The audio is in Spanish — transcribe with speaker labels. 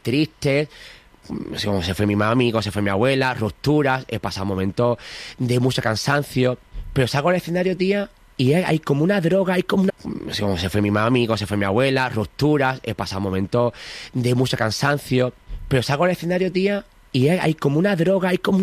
Speaker 1: tristes, como se fue mi mami, como se fue mi abuela, rupturas, he pasado momentos de mucho cansancio, pero salgo al escenario, tía, y hay como una droga, hay como una... como se fue mi mami, como se fue mi abuela, rupturas, he pasado momentos de mucho cansancio, pero salgo al escenario, tía, y hay como una droga, hay como